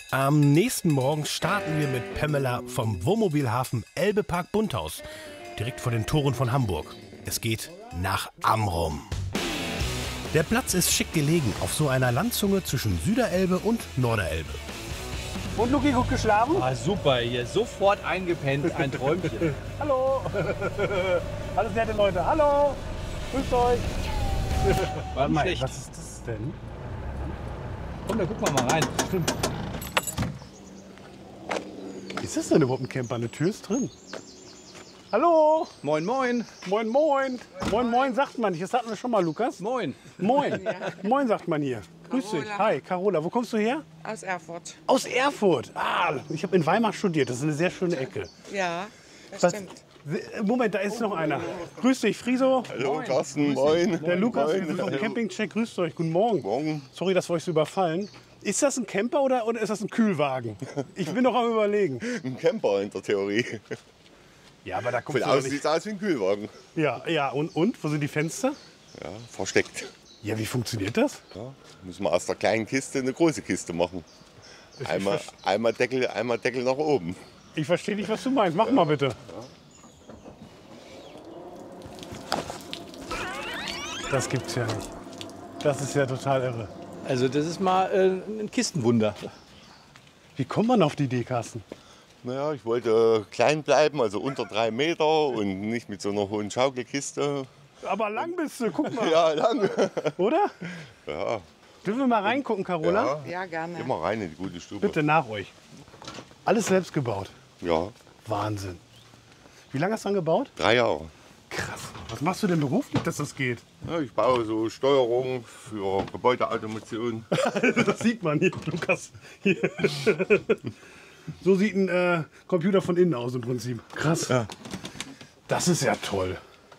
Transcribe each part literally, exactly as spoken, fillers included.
Am nächsten Morgen starten wir mit Pamela vom Wohnmobilhafen Elbepark Bunthaus, direkt vor den Toren von Hamburg. Es geht nach Amrum. Der Platz ist schick gelegen, auf so einer Landzunge zwischen Süderelbe und Norderelbe. Und Luki, gut geschlafen? Ah, super, hier sofort eingepennt, ein Träumchen. Hallo! Alles nette Leute, hallo! Grüßt euch! Warte mal, was ist das denn? Komm, da gucken wir mal rein. Stimmt. Ist das denn überhaupt ein Camper? Eine Tür ist drin. Hallo! Moin, moin. Moin, moin! Moin, moin sagt man nicht. Das hatten wir schon mal, Lukas. Moin. Moin! Moin sagt man hier. Grüß dich. Hi, Carola. Wo kommst du her? Aus Erfurt. Aus Erfurt. Ah, ich habe in Weimar studiert. Das ist eine sehr schöne Ecke. Ja, das Was- stimmt. Moment, da ist noch einer. Grüß dich, Friso. Hallo, Carsten, moin. Der Lukas, wir Moin. sind vom Campingcheck. Grüßt euch. Guten Morgen. Morgen. Sorry, dass wir euch so überfallen. Ist das ein Camper oder, oder ist das ein Kühlwagen? Ich bin noch am Überlegen. Ein Camper in der Theorie. Ja, aber da kommt Von außen sieht es aus wie ein Kühlwagen. Ja, ja. Und, und? Wo sind die Fenster? Ja, versteckt. Ja, wie funktioniert das? Ja, müssen wir aus der kleinen Kiste eine große Kiste machen. Einmal, einmal, Deckel, einmal Deckel nach oben. Ich verstehe nicht, was du meinst. Mach mal bitte. Das gibt's ja nicht. Das ist ja total irre. Also das ist mal äh, ein Kistenwunder. Wie kommt man auf die Idee, Carsten? Naja, ich wollte klein bleiben, also unter drei Meter und nicht mit so einer hohen Schaukelkiste. Aber lang bist du, guck mal. Ja, lang. Oder? Ja, Dürfen wir mal reingucken, Carola? ja. Ja, gerne. Immer rein in die gute Stube. Bitte nach euch. Alles selbst gebaut. Ja, Wahnsinn. Wie lange hast du dran gebaut? drei Jahre. Krass. Was machst du denn beruflich, dass das geht? Ja, ich baue so Steuerung für Gebäudeautomation. Das sieht man hier, Lukas. Hier. So sieht ein äh, Computer von innen aus im Prinzip. Krass. Ja. Das ist ja toll.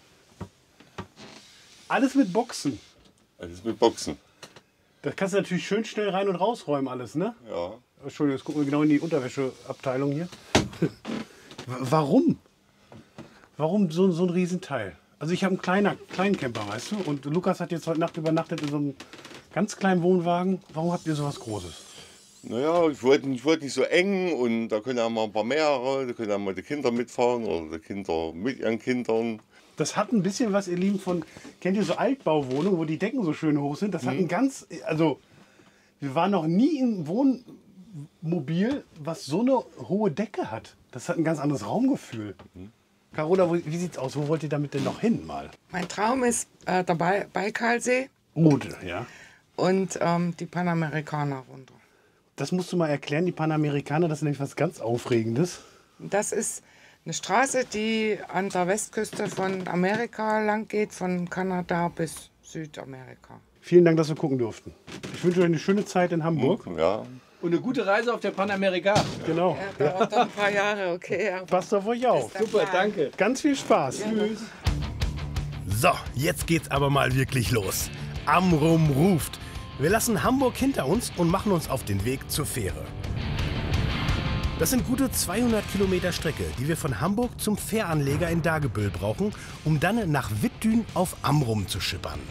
Alles mit Boxen. Alles mit Boxen. Das kannst du natürlich schön schnell rein und rausräumen alles, ne? Ja. Entschuldigung, jetzt gucken wir genau in die Unterwäscheabteilung hier. W- Warum? Warum so, so ein Riesenteil? Also ich habe einen kleiner, kleinen Camper, weißt du? Und Lukas hat jetzt heute Nacht übernachtet in so einem ganz kleinen Wohnwagen. Warum habt ihr sowas Großes? Naja, ich wollte ich wollte nicht so eng und da können auch mal ein paar mehrere, da können auch mal die Kinder mitfahren oder die Kinder mit ihren Kindern. Das hat ein bisschen was, ihr Lieben, von, kennt ihr so Altbauwohnungen, wo die Decken so schön hoch sind? Das hat ein ganz, also wir waren noch nie im Wohnmobil, was so eine hohe Decke hat. Das hat ein ganz anderes Raumgefühl. Carola, wo- wie sieht's aus? Wo wollt ihr damit denn noch hin mal? Mein Traum ist äh, der Ba- Baikalsee Gut, ja. und ähm, die Panamerikaner runter. Das musst du mal erklären, die Panamerikaner, das ist nämlich was ganz Aufregendes. Das ist eine Straße, die an der Westküste von Amerika lang geht, von Kanada bis Südamerika. Vielen Dank, dass wir gucken durften. Ich wünsche euch eine schöne Zeit in Hamburg. Ja. Und eine gute Reise auf der Panamerika. Genau. Ja, dauert noch ein paar Jahre, okay. aber Passt auf euch auf. der Super, Plan. danke. Ganz viel Spaß. So, jetzt geht's aber mal wirklich los. Amrum ruft. Wir lassen Hamburg hinter uns und machen uns auf den Weg zur Fähre. Das sind gute zweihundert Kilometer Strecke, die wir von Hamburg zum Fähranleger in Dagebüll brauchen, um dann nach Wittdün auf Amrum zu schippern.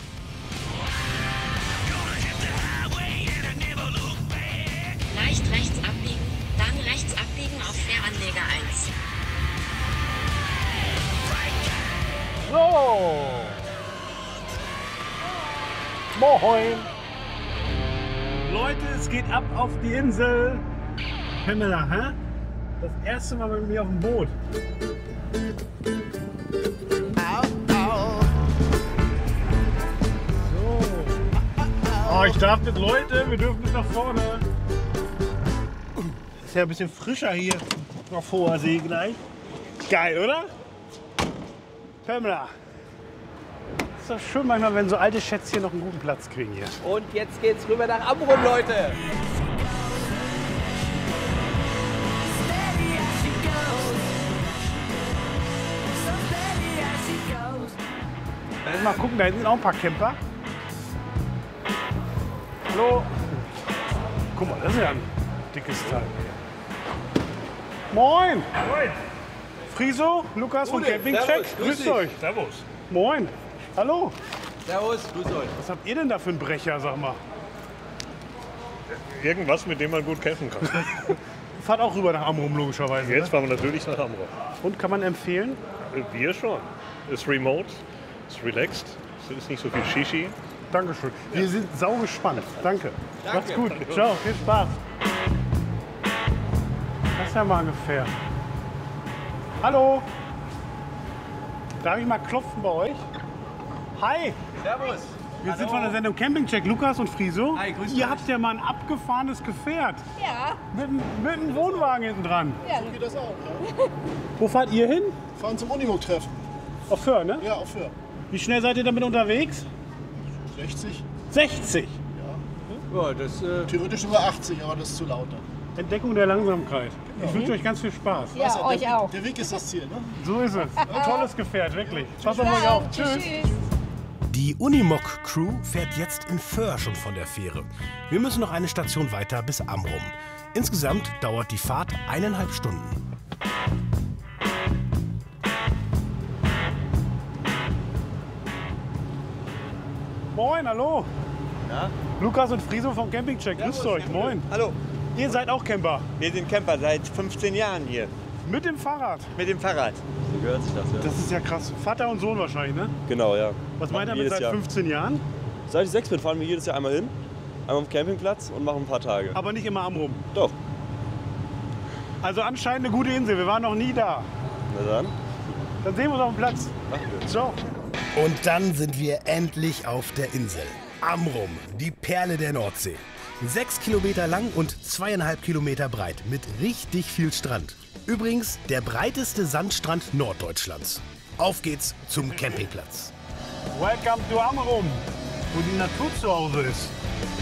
Leicht rechts abbiegen, dann rechts abbiegen auf Fähranleger eins. So. Moin. Leute, es geht ab auf die Insel. Pamela, hä? Das erste Mal mit mir auf dem Boot. So. Oh, ich darf mit Leute, wir dürfen bis nach vorne. Ist ja ein bisschen frischer hier auf hoher See gleich. Geil, oder? Pamela. Ist doch schön manchmal, wenn so alte Schätzchen noch einen guten Platz kriegen hier. Und jetzt geht's rüber nach Amrum, Leute. Dann mal gucken, da hinten sind auch ein paar Camper. Hallo. Guck mal, das ist ja ein dickes Teil. Moin. Moin. Friso, Lukas vom Gute, Campingcheck. servus, grüß Grüßt dich. euch. Servus. Moin. Hallo. Servus, grüß euch. Was habt ihr denn da für einen Brecher, sag mal? irgendwas, mit dem man gut campen kann. Fahrt auch rüber nach Amrum logischerweise. Jetzt Ne? fahren wir natürlich nach Amrum. Und kann man empfehlen? Wir schon. Ist remote, ist relaxed, es ist nicht so viel Shishi. Dankeschön. Wir sind sau gespannt. Danke. Macht's gut. Ciao, viel Spaß. Das ist ja mal ungefähr. Hallo. Darf ich mal klopfen bei euch? Hi. Servus. Wir sind von der Sendung Campingcheck, Lukas und Friso. Hi, grüß Ihr euch. habt ja mal ein abgefahrenes Gefährt. Ja, Mit, einem- mit einem Wohnwagen hinten dran. ja. Geht das auch, ja? Wo fahrt ihr hin? Fahren zum Unimog-Treffen. Auf Föhr, ne? Ja, auf für Wie schnell seid ihr damit unterwegs? sechzig. sechzig. Ja, das, äh, Theoretisch sogar achtzig, aber das ist zu laut dann. Entdeckung der Langsamkeit. Ich wünsche euch ganz viel Spaß. Ja, Weißt du, euch der, auch. Der Weg ist das Ziel, ne? So ist es. Ein tolles Gefährt, wirklich. Passt auf euch auf. Tschüss. Die Unimog-Crew fährt jetzt in Föhr schon von der Fähre. Wir müssen noch eine Station weiter bis Amrum. Insgesamt dauert die Fahrt eineinhalb Stunden. Moin, hallo. Ja? Lukas und Friso vom Campingcheck. Grüßt euch. Moin. Hallo, Ihr seid auch Camper. wir sind Camper seit fünfzehn Jahren hier Mit dem Fahrrad. mit dem Fahrrad. So gehört sich das, ja. Das ist ja krass. Vater und Sohn wahrscheinlich, ne? Genau, ja. Was Machen meint ihr mit jedes seit Jahr. fünfzehn Jahren? Seit ich sechs bin, fahren wir jedes Jahr einmal hin, einmal auf den Campingplatz und machen ein paar Tage. Aber nicht immer Amrum. Doch. Also anscheinend eine gute Insel. Wir waren noch nie da. Na dann. Dann sehen wir uns auf dem Platz. Machen wir. Ciao. Und dann sind wir endlich auf der Insel. Amrum, die Perle der Nordsee. Sechs Kilometer lang und zweieinhalb Kilometer breit mit richtig viel Strand. Übrigens der breiteste Sandstrand Norddeutschlands. Auf geht's zum Campingplatz. Welcome to Amrum, wo die Natur zu Hause ist.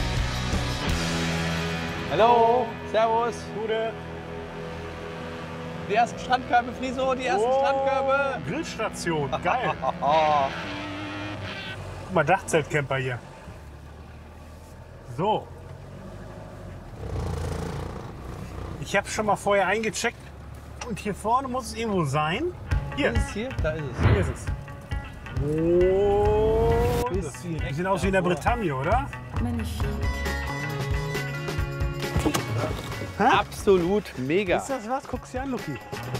hallo, servus. Gute Die ersten Strandkörbe, Friso, die ersten Oh, Strandkörbe. Grillstation, geil. Guck mal, Dachzeltcamper hier. So. Ich habe schon mal vorher eingecheckt. Und hier vorne muss es irgendwo sein. Hier, Ist es hier? Da ist es. hier ist es. Oh, das sieht, die sehen aus wie in der Bretagne, oder? Absolut mega. Ist das was? Guck's dir an, Luki.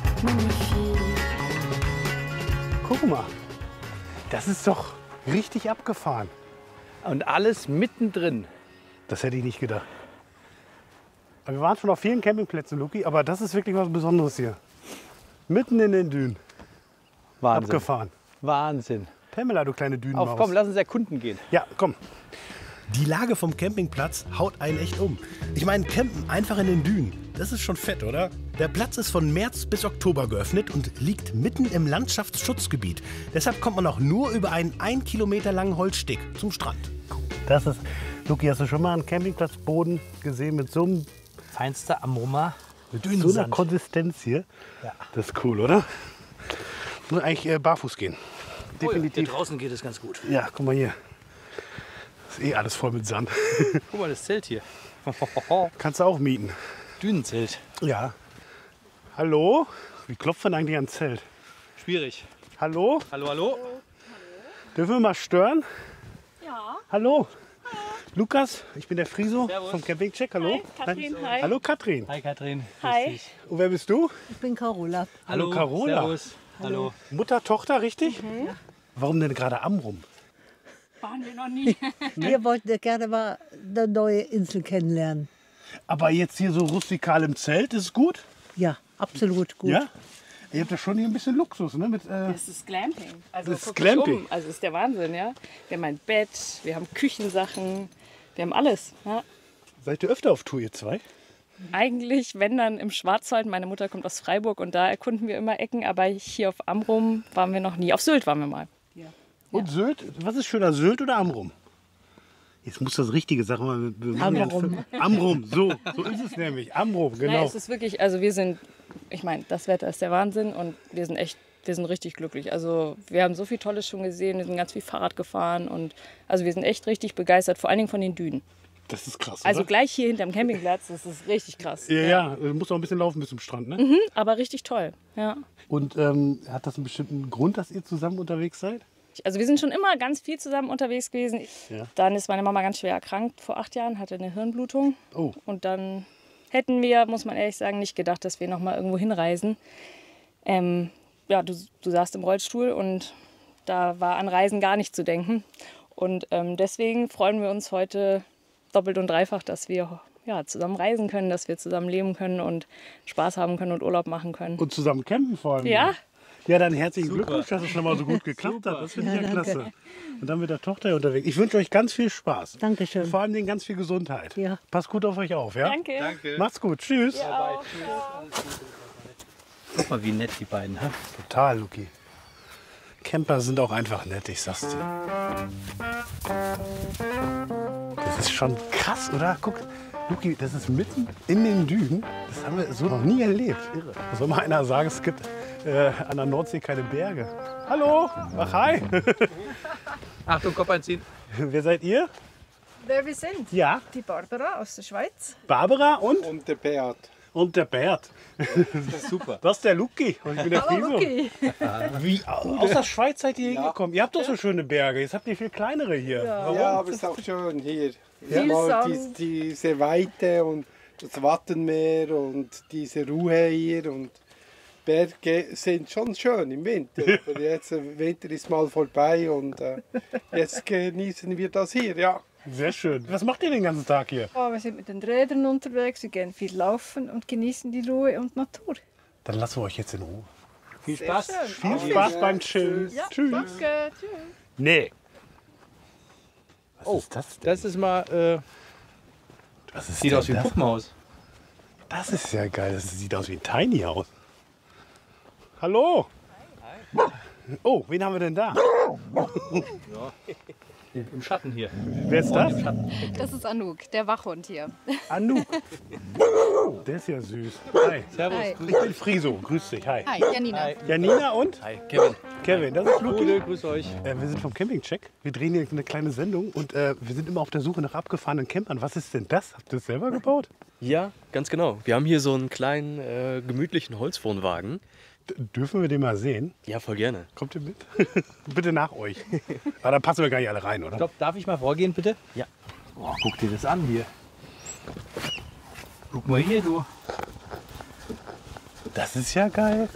Guck mal. Das ist doch richtig abgefahren. Und alles mittendrin. Das hätte ich nicht gedacht. Aber wir waren schon auf vielen Campingplätzen, Luki, aber das ist wirklich was Besonderes hier. Mitten in den Dünen. Wahnsinn. Abgefahren. Wahnsinn. Pamela, du kleine Dünenmaus. Auf, komm, lass uns erkunden gehen. Ja, komm. Die Lage vom Campingplatz haut einen echt um. Ich meine, campen einfach in den Dünen. Das ist schon fett, oder? Der Platz ist von März bis Oktober geöffnet und liegt mitten im Landschaftsschutzgebiet. Deshalb kommt man auch nur über einen ein Kilometer langen Holzsteg zum Strand. Das ist, Luki, hast du schon mal einen Campingplatzboden gesehen mit so, einem, Feinster Amrummer. mit so einer Konsistenz hier? Ja. Das ist cool, oder? Muss eigentlich äh, barfuß gehen. Definitiv. draußen geht es ganz gut. Ja, guck mal hier. Ist eh alles voll mit Sand. Guck mal, das Zelt hier. Kannst du auch mieten. Dünenzelt. Ja. Hallo? Wie klopft man eigentlich ans Zelt? Schwierig. Hallo? Hallo, hallo. Dürfen wir mal stören? Ja. Hallo? Lukas, ich bin der Friso Servus. vom Campingcheck. Hallo? Hi, Katrin, hi. Hallo Katrin. Hi, Katrin. Hi. Und wer bist du? Ich bin Carola. Hallo, Carola. Servus. Hallo. Mutter, Tochter, richtig? Warum denn gerade Amrum? Waren wir noch nie. Wir wollten ja gerne mal eine neue Insel kennenlernen. Aber jetzt hier so rustikal im Zelt, ist es gut? Ja, absolut gut. Ja? Ihr habt ja schon hier ein bisschen Luxus, ne? Mit, äh, Das ist Glamping. Also Das ist guck dich Glamping. Um. Also ist der Wahnsinn, ja. Wir haben ein Bett, wir haben Küchensachen, wir haben alles. Ja. seid ihr öfter auf Tour, ihr zwei? Eigentlich, wenn dann im Schwarzwald. Meine Mutter kommt aus Freiburg und da erkunden wir immer Ecken. Aber hier auf Amrum waren wir noch nie. Auf Sylt waren wir mal. Und Sylt? Was ist schöner, Sylt oder Amrum? Jetzt muss das Richtige sagen. Wir- wir machen jetzt- Amrum. Amrum, so, so ist es nämlich. Amrum, Nein, genau. es ist wirklich, also wir sind, ich meine, das Wetter ist der Wahnsinn und wir sind echt, wir sind richtig glücklich. Also wir haben so viel Tolles schon gesehen, wir sind ganz viel Fahrrad gefahren und also wir sind echt richtig begeistert, vor allen Dingen von den Dünen. Das ist krass, Also oder? gleich hier hinterm Campingplatz, das ist richtig krass. Ja, ja, du musst auch ein bisschen laufen bis zum Strand, ne? Mhm, aber richtig toll, ja. Und ähm, hat das einen bestimmten Grund, dass ihr zusammen unterwegs seid? Also wir sind schon immer ganz viel zusammen unterwegs gewesen. Ja. Dann ist meine Mama ganz schwer erkrankt vor acht Jahren, hatte eine Hirnblutung. Oh. Und dann hätten wir, muss man ehrlich sagen, nicht gedacht, dass wir noch mal irgendwo hinreisen. Ähm, ja, du, du saßt im Rollstuhl und da war an Reisen gar nicht zu denken. Und ähm, deswegen freuen wir uns heute doppelt und dreifach, dass wir ja, zusammen reisen können, dass wir zusammen leben können und Spaß haben können und Urlaub machen können. Und zusammen campen vor allem. Ja. Ja, dann herzlichen Super. Glückwunsch, dass es schon mal so gut geklappt hat. Das finde ich ja, Ja, danke. klasse. Und dann mit der Tochter unterwegs. Ich wünsche euch ganz viel Spaß. Dankeschön. Und vor allem ganz viel Gesundheit. Ja. Passt gut auf euch auf, ja? Danke. Danke. Macht's gut. Tschüss. Ja, Guck mal, wie nett die beiden, ha? Total, Luki. Camper sind auch einfach nett, ich sag's dir. Das ist schon krass, oder? Guck, Luki, das ist mitten in den Dünen. Das haben wir so noch nie erlebt. Irre. Da soll mal einer sagen, es gibt äh, an der Nordsee keine Berge. Hallo? Ach, hi. Achtung, Kopf einziehen. Wer seid ihr? Wer wir sind? Ja. Die Barbara aus der Schweiz. Barbara und? Und der Beat. Und der Bert. Das ist super. Das ist der Luki. Und ich bin der Hallo, Friso. Luki. Wie, aus der Schweiz seid ihr hingekommen? Ihr habt doch so schöne Berge. Jetzt habt ihr viel kleinere hier. Warum? Ja, aber es ist auch schön hier. Ja? Mal dies, diese Weite und das Wattenmeer und diese Ruhe hier und Berge sind schon schön im Winter. Aber jetzt der Winter ist mal vorbei und äh, jetzt genießen wir das hier, ja. Sehr schön. Was macht ihr den ganzen Tag hier? Ja, wir sind mit den Rädern unterwegs, wir gehen viel laufen und genießen die Ruhe und Natur. Dann lassen wir euch jetzt in Ruhe. Viel Spaß. Sehr schön. Viel Spaß beim Chillen. Ja, Tschüss. danke. Tschüss. Nee. Was Oh, ist das denn? Das ist mal, äh, Was ist sieht denn aus wie ein das? Puppenhaus. Das ist ja geil. Das sieht aus wie ein Tiny House. Hallo. Oh, wen haben wir denn da? Im Schatten hier. Wer ist das? Das ist Anouk, der Wachhund hier. Anouk. Der ist ja süß. Hi. Servus. Hi. Ich bin Friso. Grüß dich. Hi. Hi, Janina. Hi. Janina und? Hi, Kevin. Kevin, das ist Luki. Gute, grüß euch. Äh, wir sind vom Campingcheck. Wir drehen hier eine kleine Sendung und äh, wir sind immer auf der Suche nach abgefahrenen Campern. Was ist denn das? Habt ihr das selber gebaut? Ja, ganz genau. Wir haben hier so einen kleinen, äh, gemütlichen Holzwohnwagen. D dürfen wir den mal sehen? Ja, voll gerne. Kommt ihr mit? Bitte nach euch. Aber da passen wir gar nicht alle rein, oder? Stopp, darf ich mal vorgehen, bitte? Ja. Oh, guck dir das an hier. Guck mal hier, du. Das ist ja geil.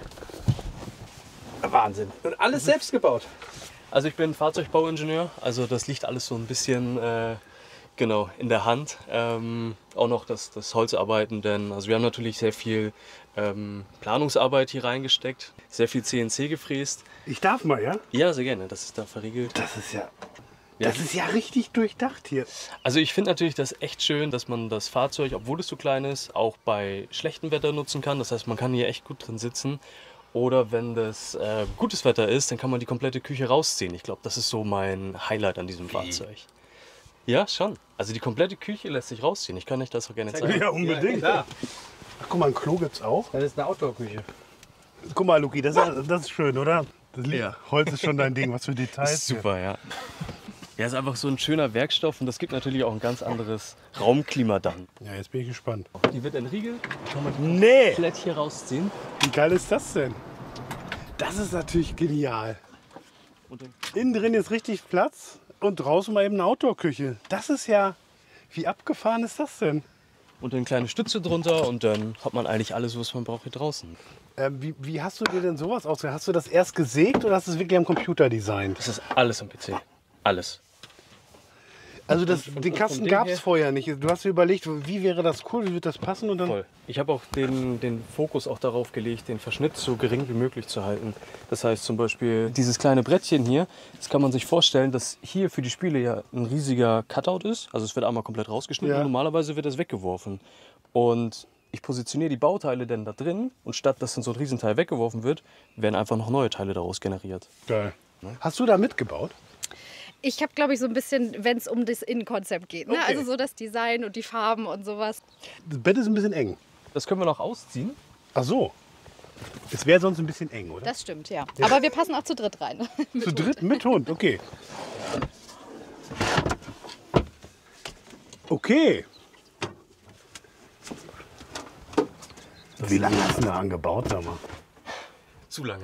Wahnsinn. Und alles selbst gebaut. Also ich bin Fahrzeugbauingenieur, also das liegt alles so ein bisschen äh, genau in der Hand. Ähm, auch noch das, das Holzarbeiten, denn also wir haben natürlich sehr viel ähm, Planungsarbeit hier reingesteckt, sehr viel C N C gefräst. Ich darf mal, ja? Ja, sehr gerne, das ist da verriegelt. Das ist ja, Ja. das ist ja richtig durchdacht hier. Also ich finde natürlich das echt schön, dass man das Fahrzeug, obwohl es so klein ist, auch bei schlechtem Wetter nutzen kann. Das heißt, man kann hier echt gut drin sitzen. Oder wenn das äh, gutes Wetter ist, dann kann man die komplette Küche rausziehen. Ich glaube, das ist so mein Highlight an diesem Fahrzeug. Ja, schon. Also die komplette Küche lässt sich rausziehen. Ich kann euch das auch gerne zeigen. Ja, unbedingt. Ja, Ach, guck mal, ein Klo gibt's auch. das ist eine Outdoor-Küche. Guck mal, Luki, das ist, das ist schön, oder? Das Lied- Ja. Holz ist schon dein Ding. Was für Das Details. ist super, ja. Ja, ist einfach so ein schöner Werkstoff und das gibt natürlich auch ein ganz anderes Raumklima dann. Ja, jetzt bin ich gespannt. Die wird entriegelt, kann man die Nee! komplett hier rausziehen. Wie geil ist das denn? Das ist natürlich genial. Und dann Innen drin ist richtig Platz und draußen mal eben eine Outdoor-Küche. Das ist ja... Wie abgefahren ist das denn? und eine kleine Stütze drunter und dann hat man eigentlich alles, was man braucht hier draußen. Ähm, wie, wie hast du dir denn sowas ausgedacht? Hast du das erst gesägt oder hast du es wirklich am Computer designt? Das ist alles am P C. Alles. Also das, Und- und- den und Kasten von dem gab es her- vorher nicht. Du hast dir überlegt, wie wäre das cool, wie wird das passen? Und dann Voll. Ich habe auch den, den Fokus auch darauf gelegt, den Verschnitt so gering wie möglich zu halten. Das heißt zum Beispiel dieses kleine Brettchen hier, das kann man sich vorstellen, dass hier für die Spiele ja ein riesiger Cutout ist. Also es wird einmal komplett rausgeschnitten Ja. und normalerweise wird das weggeworfen. Und ich positioniere die Bauteile dann da drin und statt dass dann so ein Riesenteil weggeworfen wird, werden einfach noch neue Teile daraus generiert. Geil. Hast du da mitgebaut? Ich habe, glaube ich, so ein bisschen, wenn es um das Innenkonzept geht. Ne? Okay. Also so das Design und die Farben und sowas. Das Bett ist ein bisschen eng. Das können wir noch ausziehen. Ach so. Es wäre sonst ein bisschen eng, oder? Das stimmt, ja. Aber wir passen auch zu dritt rein. Zu dritt mit Hund, okay. Okay. Wie lange hast du da angebaut, sag mal? zu lange.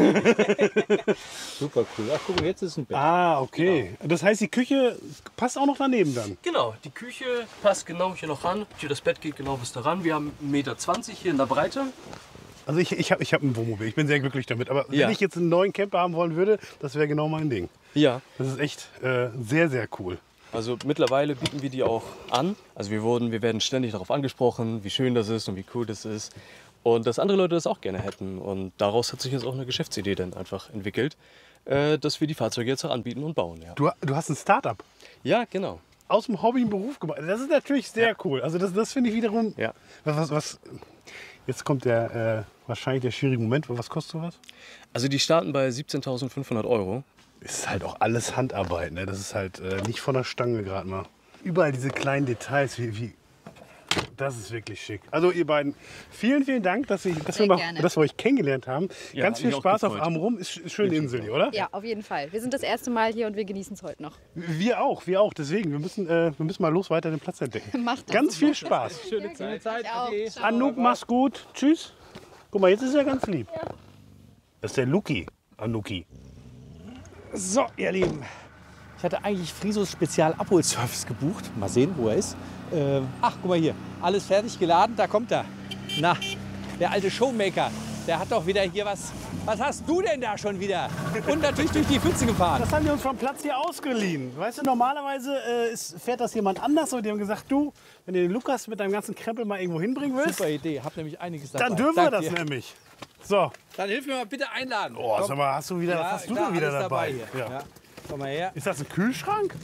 Super cool. Ach, guck mal, jetzt ist ein Bett. Ah, okay. Genau. Das heißt, die Küche passt auch noch daneben dann? Genau, die Küche passt genau hier noch ran. Hier das Bett geht genau bis da ran. Wir haben eins Komma zwanzig Meter hier in der Breite. Also ich, ich habe ich hab ein Wohnmobil, ich bin sehr glücklich damit. Aber Ja. wenn ich jetzt einen neuen Camper haben wollen würde, das wäre genau mein Ding. Ja. Das ist echt äh, sehr, sehr cool. Also mittlerweile bieten wir die auch an. Also wir, wurden, wir werden ständig darauf angesprochen, wie schön das ist und wie cool das ist. Und dass andere Leute das auch gerne hätten. Und daraus hat sich jetzt auch eine Geschäftsidee dann einfach entwickelt, äh, dass wir die Fahrzeuge jetzt auch anbieten und bauen. Ja, Du, du hast ein Start-up ja genau. aus dem Hobby einen Beruf gemacht. Das ist natürlich sehr cool. Also das, das finde ich wiederum... Ja. Was, was, was, jetzt kommt der äh, wahrscheinlich der schwierige Moment. Was kostet sowas? Also die starten bei siebzehntausendfünfhundert Euro. Ist halt auch alles Handarbeit. Ne? Das ist halt äh, nicht von der Stange gerade mal. Überall diese kleinen Details. Wie, wie, das ist wirklich schick. Also ihr beiden, vielen, vielen Dank, dass, ich, dass, wir, mal, dass wir euch kennengelernt haben. Ja, Ganz hat viel mich auch Spaß auf gefreut. Amrum. Ist, ist schöne Insel hier, oder? Ja, auf jeden Fall. Wir sind das erste Mal hier und wir genießen es heute noch. Wir auch, wir auch. Deswegen, wir müssen, äh, wir müssen mal los weiter den Platz entdecken. Macht das. Ganz viel Spaß. Schöne Zeit. Ade. Anouk, mach's gut. Tschüss. Guck mal, jetzt ist er ganz lieb. Das ist der Luki. Anuki. So, ihr Lieben. Ich hatte eigentlich Frisos Spezial-Abholservice gebucht. Mal sehen, wo er ist. Ähm, ach, guck mal hier. Alles fertig geladen, da kommt er. Na, der alte Showmaker. Der hat doch wieder hier was. Was hast du denn da schon wieder? Und natürlich durch die Pfütze gefahren. Das haben wir uns vom Platz hier ausgeliehen. Weißt du, normalerweise äh, ist, fährt das jemand anders und die haben gesagt, du, wenn du den Lukas mit deinem ganzen Krempel mal irgendwo hinbringen willst, Super Idee, hab nämlich einiges dabei. dann dürfen wir Dank das dir. nämlich. So. Dann hilf mir mal bitte einladen. Oh, Komm. sag mal, hast du wieder, Ja, was hast du klar, denn wieder alles dabei? hier. Ja. Ja. Komm mal her. Ist das ein Kühlschrank?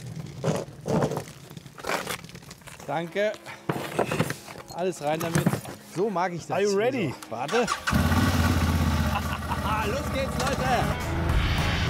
Danke. Alles rein damit. So mag ich das. Are you ready? So, warte. Los geht's, Leute.